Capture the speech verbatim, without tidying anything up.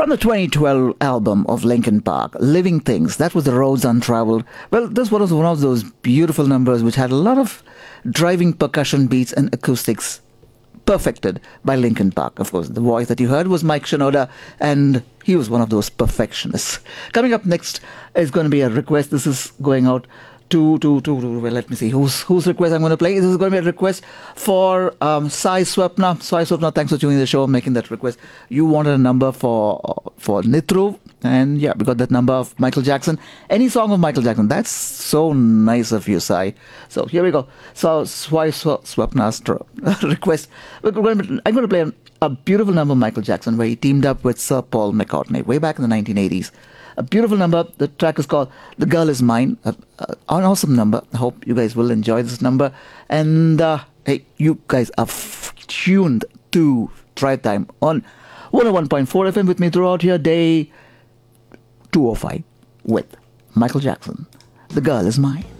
From the twenty twelve album of Linkin Park, Living Things, that was The Roads Untraveled. Well, this was one of those beautiful numbers which had a lot of driving percussion beats and acoustics perfected by Linkin Park. Of course, the voice that you heard was Mike Shinoda, and he was one of those perfectionists. Coming up next is going to be a request. This is going out to, to, to, to well, let me see, whose whose request I'm going to play. This is going to be a request for um, Sai Swapna. Sai Swapna, thanks for tuning the show, making that request. You wanted a number for for Nitru, and yeah, we got that number of Michael Jackson. Any song of Michael Jackson. That's so nice of you, Sai. So here we go. So Sai Swapna's request. We're going to, I'm going to play a, a beautiful number of Michael Jackson where he teamed up with Sir Paul McCartney way back in the nineteen eighties. A beautiful number. The track is called The Girl Is Mine. Uh, uh, an awesome number. I hope you guys will enjoy this number. And uh, hey, you guys are f- tuned to Drive Time on one oh one point four F M with me throughout here, day two oh five with Michael Jackson. The Girl Is Mine.